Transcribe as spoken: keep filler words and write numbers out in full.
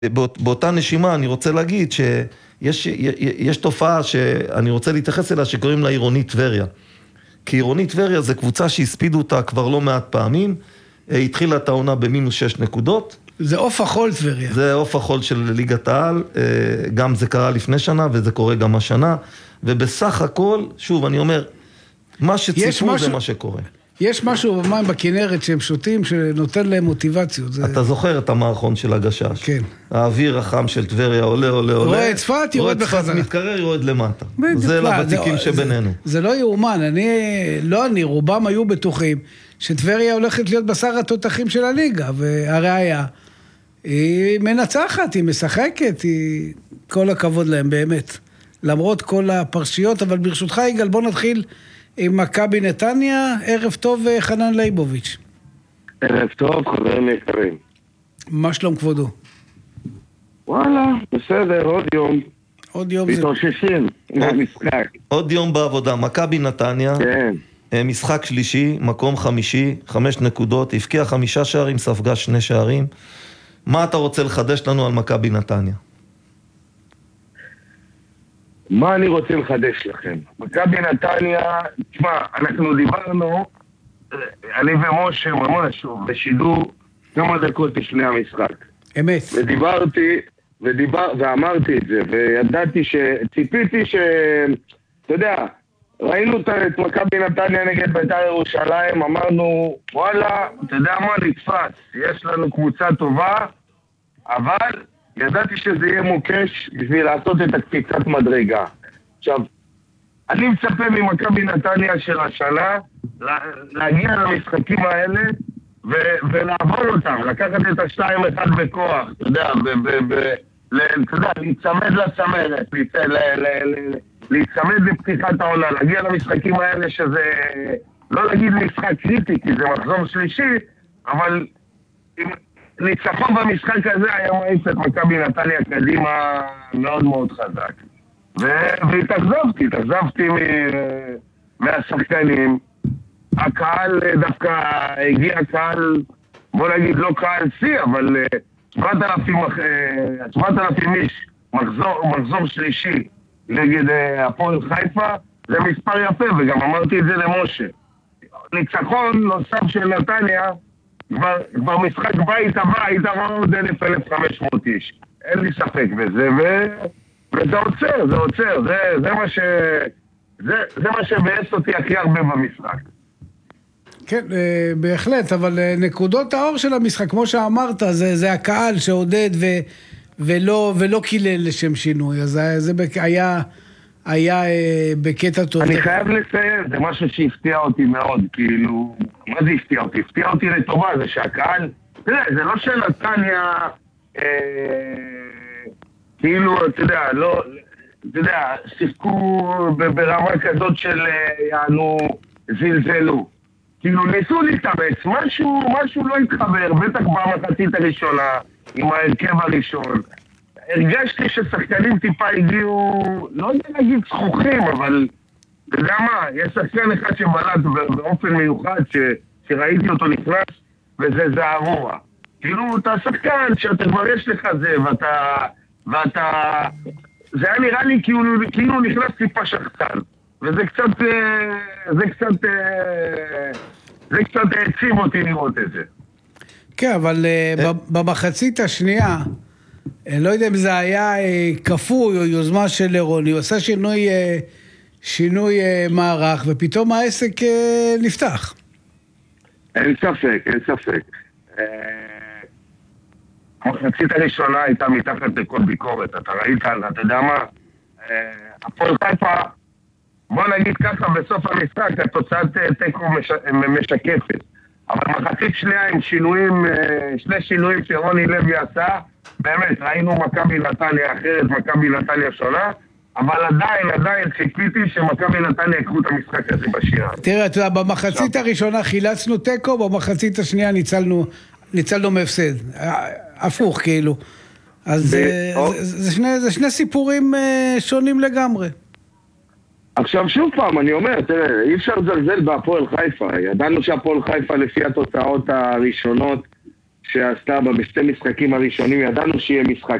באותה נשימה אני רוצה להגיד שיש יש תופעה שאני רוצה להתייחס אליה שקוראים לה עירונית טבריה. כי עירונית טבריה זה קבוצה שהספידו אותה כבר לא מעט פעמים, התחילה את העונה במינוס שש נקודות. זה אוף החול טבריה. זה אוף החול של ליגת העל, גם זה קרה לפני שנה וזה קורה גם השנה, ובסך הכל, שוב אני אומר, מה שציפו משהו... זה מה שקורה. יש משהו במים בכנרת שהם שותים שנותן להם מוטיבציות. זה... אתה זוכר את המערכון של הגשש. כן. האוויר החם של טבריה עולה, עולה, עולה. רואה את צפת, יורד בחזרה. רואה את צפת מתקרר, יורד למטה. זה לבתיקים שבינינו. זה, זה לא יאומן. אני, לא אני, רובם היו בטוחים שטבריה הולכת להיות בשר התותחים של הליגה, והראיה, היא מנצחת, היא משחקת, היא... כל הכבוד להם באמת. למרות כל הפרשיות, אבל ברשותך יגאל, בוא נתחיל... עם מכבי נתניה. ערב טוב חנן ליבוביץ'. ערב טוב, חברים יקרים. מה שלום כבודו? וואלה, בסדר, עוד יום. עוד יום זה... מתאוששים מהמשחק. עוד יום בעבודה, מכבי נתניה. כן. משחק שלישי, מקום חמישי, חמש נקודות, הפקיע חמישה שערים, ספגה שני שערים. מה אתה רוצה לחדש לנו על מכבי נתניה? מה אני רוצה לחדש לכם? מכבי נתניה, תשמע, אנחנו דיברנו, אני ומשה ממש, בשידור כמה דקות לפני המשחק. אמת. ודיברתי, ודיבר, ואמרתי את זה, וידעתי שציפיתי ש... אתה יודע, ראינו את מכבי נתניה נגד בית"ר ירושלים, אמרנו, וואלה, אתה יודע מה, נתפס, יש לנו קבוצה טובה, אבל... ידעתי שזה יהיה מוקש בשביל לעשות את הקפיצת מדרגה. עכשיו, אני מצפה ממכבי נתניה של השנה להגיע למשחקים האלה ו- ולעבור אותם, לקחת את השתיים אחד בכוח, אתה יודע, ב- ב- ב- ל- אתה יודע, להצמד לצמרת, להצמד לפתיחת העונה, להגיע למשחקים האלה שזה, לא להגיד משחק קריטי, כי זה מחזור שלישי, אבל... ניצחון במשחק הזה היה מעיף את מכבי נתניה קדימה מאוד מאוד חזק. והתאכזבתי, התאכזבתי מהשחקנים. הקהל דווקא הגיע קהל, בוא נגיד לא קהל שיא, אבל שבעת אלפים איש, מחזור, מחזור שלישי נגד הפועל חיפה, זה מספר יפה, וגם אמרתי את זה למשה. ניצחון נוסף של נתניה, כבר, כבר משחק בית הבא, היית עוד אלף אלף חמש מאות איש. אין לי ספק בזה, ו... וזה עוצר, זה עוצר, זה, זה מה ש... זה, זה מה שבאס אותי הכי הרבה במשחק. כן, בהחלט, אבל נקודות האור של המשחק, כמו שאמרת, זה, זה הקהל שעודד ו... ולא, ולא קילל לשם שינוי, אז זה היה... היה אה, בקטע טוב. אני חייב לציין, זה משהו שהפתיע אותי מאוד, כאילו, מה זה הפתיע אותי? הפתיע אותי לטובה, זה שהקהל, תראה, זה לא שנתניה, אה, כאילו, אתה יודע, לא, אתה יודע, שיחקו ברמה כזאת של, יענו, זלזלו. כאילו, ניסו להתאמץ, משהו, משהו לא התחבר, בטח במחצית הראשונה, עם ההרכב הראשון. הרגשתי ששחקנים טיפה הגיעו, לא יודע להגיד זכוכים, אבל אתה יודע מה, יש שחקן אחד שבלט באופן מיוחד ש, שראיתי אותו נכנס, וזה זערורה. כאילו, אתה שחקן שאתה כבר יש לך זה, ואתה, ואתה, זה היה נראה לי כאילו, כאילו נכנס טיפה שחקן, וזה קצת, זה קצת, זה קצת העציב אותי לראות את זה. כן, אבל במחצית השנייה, אני לא יודע אם זה היה כפוי או יוזמה של רוני, הוא עשה שינוי, שינוי מערך, ופתאום העסק נפתח. אין ספק, אין ספק. המחצית הראשונה הייתה מתחת לכל ביקורת, אתה ראית, אתה יודע מה? הפועל חיפה, בוא נגיד ככה, בסוף המשחק, התוצאת תיקו משקפת. אבל מחצית שנייה עם שינויים, שני שינויים שרוני לוי עשה, באמת, ראינו מכבי נתניה אחרת, מכבי נתניה שונה, אבל עדיין, עדיין ציפיתי שמכבי נתניה יקחו את המשחק הזה בשירה. תראה, אתה יודע, במחצית הראשונה חילצנו טקו, במחצית השנייה ניצלנו, ניצלנו מפסד. הפוך, כאילו. אז זה, זה, שני, זה שני סיפורים שונים לגמרי. עכשיו שוב פעם, אני אומר, תראה, אי אפשר לזלזל בהפועל חיפה. ידענו שהפועל חיפה לפי התוצאות הראשונות שעשתה בה בשתי משחקים הראשונים, ידענו שיהיה משחק